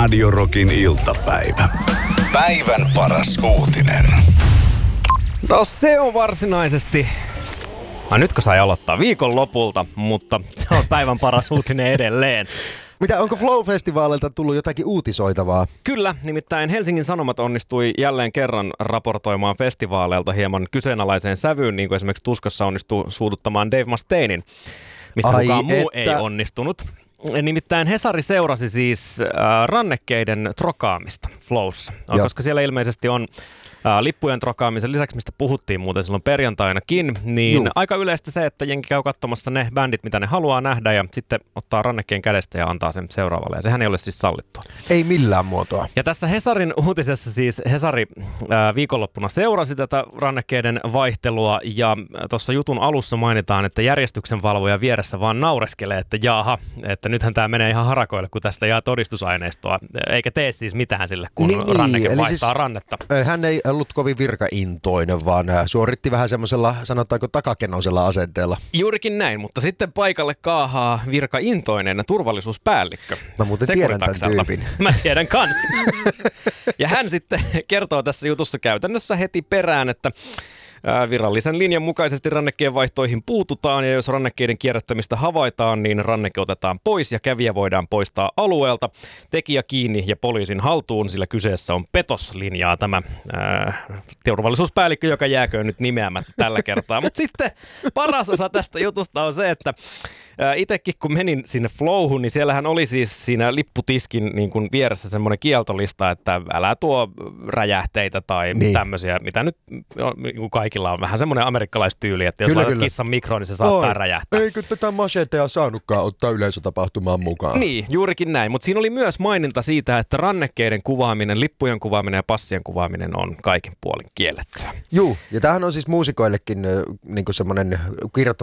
Radio Rockin iltapäivä. Päivän paras uutinen. No se on varsinaisesti... nytkö sai aloittaa viikonlopulta, mutta se on päivän paras uutinen edelleen. Mitä, onko Flow-festivaaleilta tullut jotakin uutisoitavaa? Kyllä, nimittäin Helsingin Sanomat onnistui jälleen kerran raportoimaan festivaaleilta hieman kyseenalaiseen sävyyn, niin kuin esimerkiksi Tuskassa onnistui suuduttamaan Dave Mustainen, missä kukaan muu ei onnistunut. Nimittäin Hesari seurasi siis rannekkeiden trokaamista Flowssa, koska siellä ilmeisesti on lippujen trokaamisen lisäksi, mistä puhuttiin muuten silloin perjantainakin, niin aika yleistä se, että jengi käy katsomassa ne bändit, mitä ne haluaa nähdä ja sitten ottaa rannekkeen kädestä ja antaa sen seuraavalle. Ja sehän ei ole siis sallittua. Ei millään muotoa. Ja tässä Hesarin uutisessa siis Hesari viikonloppuna seurasi tätä rannekkeiden vaihtelua ja tuossa jutun alussa mainitaan, että järjestyksenvalvoja vieressä vaan naureskelee, että jaha, että nythän tämä menee ihan harakoille, kun tästä jää todistusaineistoa, eikä tee siis mitään sille, kun ranneke vaihtaa siis rannetta. Hän ei ollut kovin virkaintoinen, vaan suoritti vähän semmoisella, sanotaanko takakenoisella asenteella. Juurikin näin, mutta sitten paikalle kaahaa virkaintoinen turvallisuuspäällikkö. Mä muuten tiedän tämän tyypin. Mä tiedän kans. Ja hän sitten kertoo tässä jutussa käytännössä heti perään, että virallisen linjan mukaisesti rannekkeen vaihtoihin puututaan ja jos rannekkeiden kierrättämistä havaitaan, niin ranneke otetaan pois ja kävijä voidaan poistaa alueelta. Tekijä kiinni ja poliisin haltuun, sillä kyseessä on petoslinjaa tämä turvallisuuspäällikkö, joka jääköön nyt nimeämättä tällä kertaa. Mutta sitten paras osa tästä jutusta on se, että itsekin kun menin sinne Flowhun, niin siellähän oli siis siinä lipputiskin niin kuin vieressä semmoinen kieltolista, että älä tuo räjähteitä tai tämmöisiä, mitä nyt kaikilla on vähän semmoinen amerikkalaistyyli, että jos laitat kissan mikroon, niin se saattaa räjähtää. Eikö tätä machetea saanutkaan ottaa yleisötapahtumaan mukaan? Niin, juurikin näin. Mutta siinä oli myös maininta siitä, että rannekkeiden kuvaaminen, lippujen kuvaaminen ja passien kuvaaminen on kaikin puolin kiellettyä. Juu, ja tämähän on siis muusikoillekin niin semmoinen